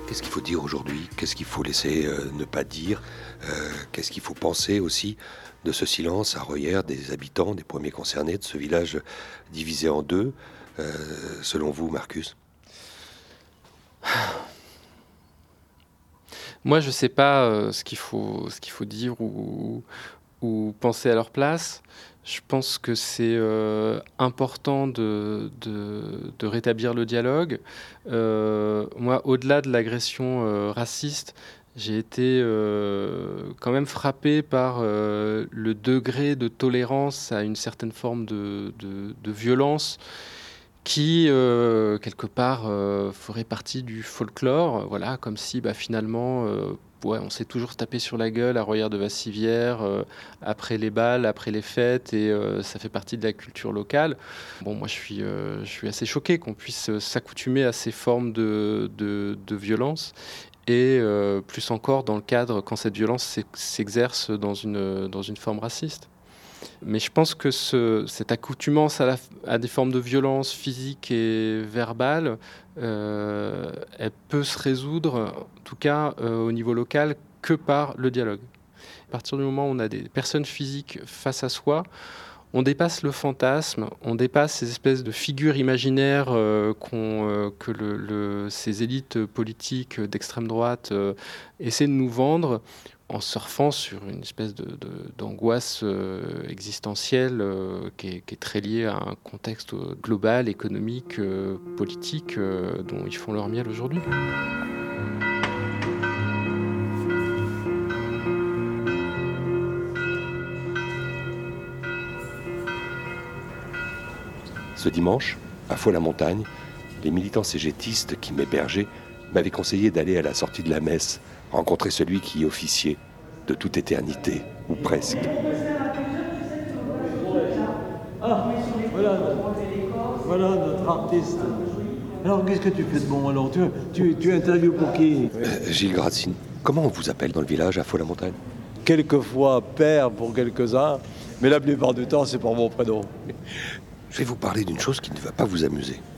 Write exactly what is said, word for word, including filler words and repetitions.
Qu'est-ce qu'il faut dire aujourd'hui? Qu'est-ce qu'il faut laisser euh, ne pas dire? euh, Qu'est-ce qu'il faut penser aussi de ce silence à Röyère des habitants, des premiers concernés, de ce village divisé en deux, euh, selon vous, Marcus? Moi, je ne sais pas euh, ce qu'il faut, ce qu'il faut dire ou, ou penser à leur place. Je pense que c'est euh, important de, de, de rétablir le dialogue. Euh, moi, au-delà de l'agression euh, raciste, j'ai été euh, quand même frappé par euh, le degré de tolérance à une certaine forme de, de, de violence qui, euh, quelque part, euh, ferait partie du folklore, voilà, comme si bah, finalement, euh, ouais, on s'est toujours tapé sur la gueule à Röyère de Vassivière, euh, après les balles, après les fêtes, et euh, ça fait partie de la culture locale. Bon, moi, je suis, euh, je suis assez choqué qu'on puisse s'accoutumer à ces formes de, de, de violence, et euh, plus encore dans le cadre quand cette violence s'exerce dans une, dans une forme raciste. Mais je pense que ce, cette accoutumance à, la, à des formes de violence physique et verbale, euh, elle peut se résoudre, en tout cas euh, au niveau local, que par le dialogue. À partir du moment où on a des personnes physiques face à soi, on dépasse le fantasme, on dépasse ces espèces de figures imaginaires euh, qu'on, euh, que le, le, ces élites politiques d'extrême droite euh, essaient de nous vendre, en surfant sur une espèce de, de, d'angoisse euh, existentielle euh, qui, est, qui est très liée à un contexte global, économique, euh, politique, euh, dont ils font leur miel aujourd'hui. Ce dimanche, à Faux-la-Montagne, les militants cégétistes qui m'hébergeaient m'avaient conseillé d'aller à la sortie de la messe rencontrer celui qui y officiait de toute éternité, ou presque. Ah, voilà, voilà notre artiste. Alors, qu'est-ce que tu fais de bon alors? Tu, tu, tu interviews pour qui? Euh, Gilles Gracine, comment on vous appelle dans le village à Faux-la-Montagne? Quelquefois père pour quelques-uns, mais la plupart du temps, c'est pour mon prénom. Je vais vous parler d'une chose qui ne va pas vous amuser.